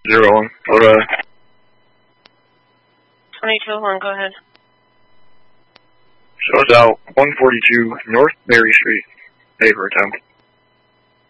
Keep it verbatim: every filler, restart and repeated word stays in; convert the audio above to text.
Zero one. Alright. twenty-two one, go ahead. Shows out one forty-two North Mary Street. Paper attempt.